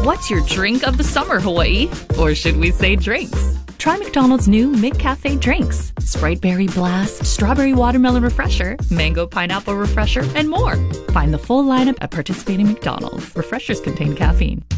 What's your drink of the summer, Hawaii? Or should we say drinks? Try McDonald's new McCafe drinks. Sprite Berry Blast, Strawberry Watermelon Refresher, Mango Pineapple Refresher, and more. Find the full lineup at participating McDonald's. Refreshers contain caffeine.